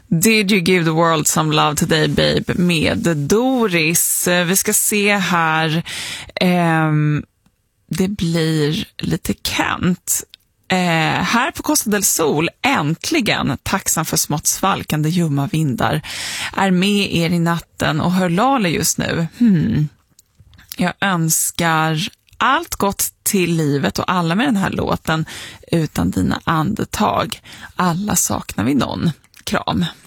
Did you give the world some love today, babe, med Doris. Vi ska se här. Det blir lite Kent. Här på Costa del Sol, äntligen, tacksam för smått svalkande ljumma vindar, är med er i natten och hör Lale just nu. Jag önskar allt gott till livet och alla med den här låten. Utan dina andetag, alla saknar vi någon. Kram.